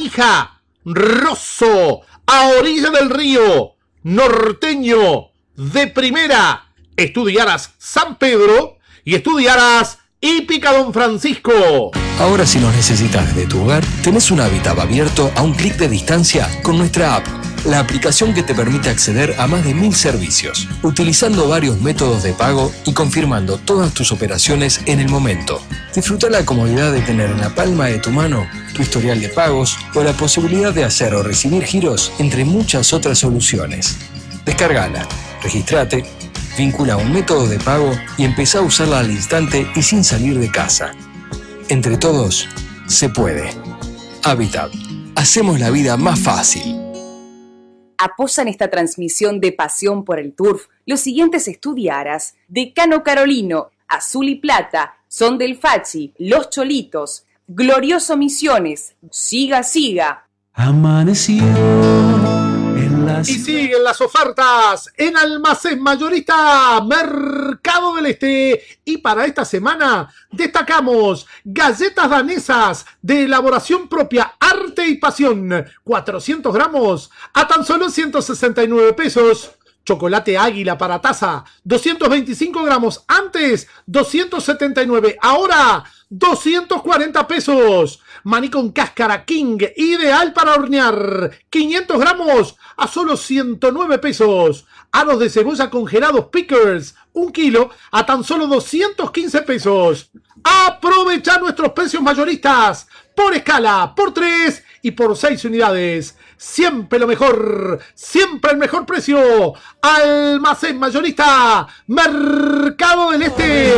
Manija, Rosso, a orilla del río, Norteño, de primera, estudiarás San Pedro y estudiarás Hípica Don Francisco. Ahora si nos necesitas de tu hogar, tenés un hábitat abierto a un clic de distancia con nuestra app. La aplicación que te permite acceder a más de 1000 servicios, utilizando varios métodos de pago y confirmando todas tus operaciones en el momento. Disfruta la comodidad de tener en la palma de tu mano tu historial de pagos o la posibilidad de hacer o recibir giros entre muchas otras soluciones. Descárgala, registrate, vincula un método de pago y empezá a usarla al instante y sin salir de casa. Entre todos, se puede. Habitat. Hacemos la vida más fácil. Apoyan esta transmisión de Pasión por el Turf los siguientes estudiaras: Decano Carolino, Azul y Plata, Son del Fachi, Los Cholitos, Glorioso Misiones, Siga Siga. Amaneció en las... Y siguen las ofertas en Almacén Mayorista Mercado del Este. Y para esta semana destacamos galletas danesas de elaboración propia, arte y pasión, 400 gramos a tan solo 169 pesos. Chocolate Águila para taza, 225 gramos, antes 279, ahora 240 pesos. Maní con cáscara King, ideal para hornear, 500 gramos a solo 109 pesos. Aros de cebolla congelados Pickers, 1 kilo a tan solo 215 pesos. Aprovecha nuestros precios mayoristas por escala, por 3 y por 6 unidades. Siempre lo mejor, siempre el mejor precio. Almacén Mayorista Mercado del Este.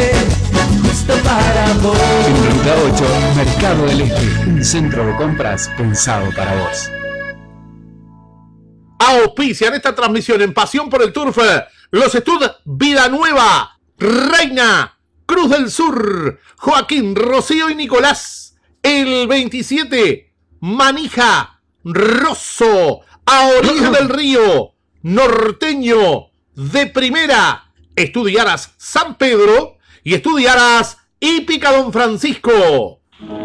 En Ruta 8, Mercado del Este, un centro de compras pensado para vos. Auspician esta transmisión en Pasión por el Turf los estudios Vida Nueva, Reina, Cruz del Sur, Joaquín, Rocío y Nicolás. El 27, Manija, Rosso, a orilla del río, Norteño, de primera, estudiarás San Pedro y estudiarás Hípica Don Francisco.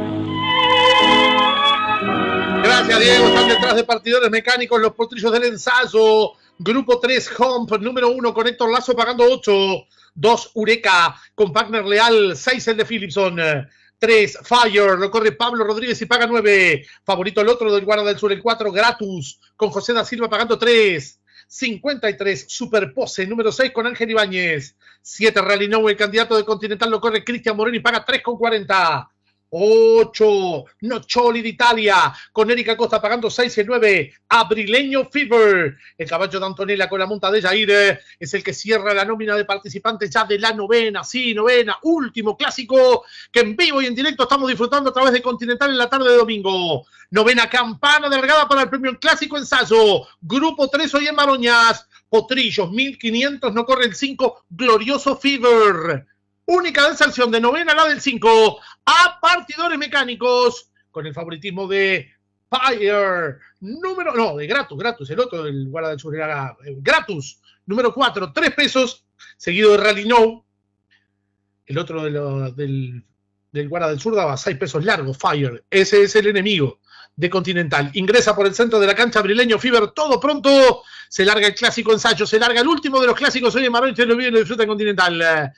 Gracias, Diego. Están detrás de Partidores Mecánicos los potrillos del ensayo. Grupo 3, Hump, número 1 con Héctor Lazo pagando 8. 2, Eureka con Wagner Leal. 6, el de Philipson. 3, Fire, lo corre Pablo Rodríguez y paga 9. Favorito el otro del Guarda del Sur, el 4, Gratus, con José da Silva pagando 3. 53, Superpose, número 6 con Ángel Ibáñez. 7, Rally No, el candidato de Continental lo corre Cristian Moreno y paga 3,40. 8, Noccioli de Italia, con Erika Costa pagando 6 y 9, Abrileño Fever, el caballo de Antonella con la monta de Jair, es el que cierra la nómina de participantes ya de la novena, sí, novena, último clásico que en vivo y en directo estamos disfrutando a través de Continental en la tarde de domingo. Novena campana alargada para el premio Clásico Ensayo, Grupo 3 hoy en Maroñas, Potrillos 1500, no corre el 5, Glorioso Fever. Única deserción de novena, la del 5, a Partidores Mecánicos, con el favoritismo de Fire, de Gratus, el otro del Guarda del Sur era Gratus, número 4, 3 pesos, seguido de Rally No, el otro del Guarda del Sur daba 6 pesos largos, Fire, ese es el enemigo de Continental. Ingresa por el centro de la cancha Abrileño Fever, todo pronto, se larga el clásico ensayo, se larga el último de los clásicos hoy en Marón, ustedes lo viven y lo disfrutan Continental.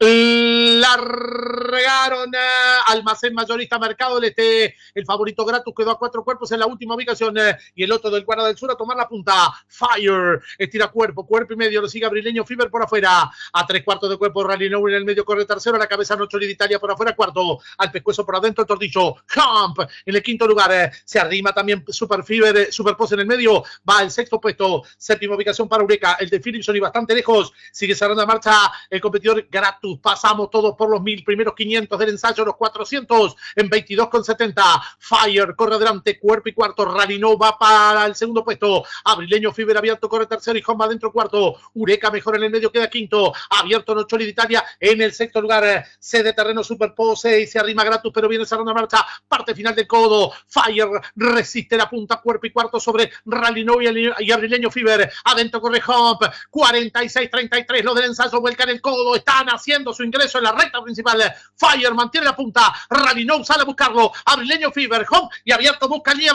Largaron Almacén Mayorista Mercado del Este, el favorito Gratus quedó a 4 cuerpos en la última ubicación y el otro del Guarda del Sur a tomar la punta. Fire, estira cuerpo y medio, lo sigue Abrileño Fever por afuera, a 3/4 de cuerpo Rally No en el medio corre tercero, a la cabeza Noccioli de Italia por afuera, cuarto, al pescuezo por adentro el Tordillo, Hump en el quinto lugar, se arrima también Super Fever, Superpose en el medio, va el sexto puesto, séptima ubicación para Eureka, el de Philipson y bastante lejos, sigue cerrando la marcha el competidor Gratus, pasamos todos por los 1000, primeros 500 del ensayo, los 400 en 22,70, Fire corre adelante, cuerpo y cuarto, Rally No va para el segundo puesto, Abrileño Fever abierto, corre tercero y Home va adentro cuarto, Eureka mejor en el medio, queda quinto, abierto Noccioli de Italia en el sexto lugar, cede terreno Superpose y se arrima Gratus, pero viene cerrando la marcha, parte final del codo, Fire resiste la punta, cuerpo y cuarto sobre Rally No y Abrileño Fever, adentro corre Hump, 46-33, los del ensayo vuelcan el codo, están haciendo su ingreso en la recta principal, Fire mantiene la punta, Rally No sale a buscarlo, Abrileño Fever, Hump y abierto busca línea